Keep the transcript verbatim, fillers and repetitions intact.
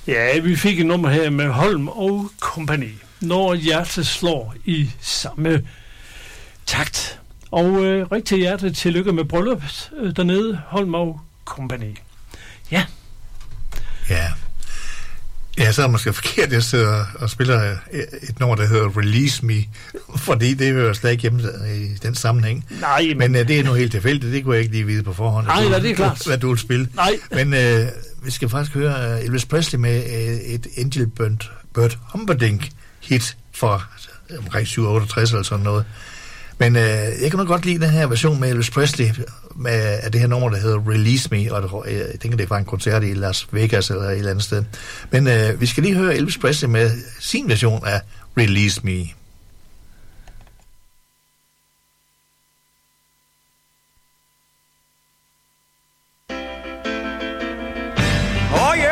Ja, vi fik et nummer her med Holm og Company. Når hjertet slår i samme takt. Og øh, rigtig hjertet tillykke med brylluppet øh, dernede, Holm og Company. Ja. Ja. Ja, så er det måske forkert, jeg sidder og spiller et nummer, der hedder Release Me, fordi det hører slet ikke hjemme i den sammenhæng. Nej, men... Men uh, det er nu helt tilfældigt, det kunne jeg ikke lige vide på forhånd. Nej, nej, det er klart. Hvad du vil spille. Nej. Men uh, vi skal faktisk høre Elvis Presley med uh, et Engelbert Bert Humperdinck hit fra omkring syv otteogtres eller sådan noget. Men uh, jeg kan nok godt lide den her version med Elvis Presley med, af det her nummer, der hedder Release Me, og jeg tænker, det var en koncert i Las Vegas eller et eller andet sted. Men uh, vi skal lige høre Elvis Presley med sin version af Release Me. Oh yeah.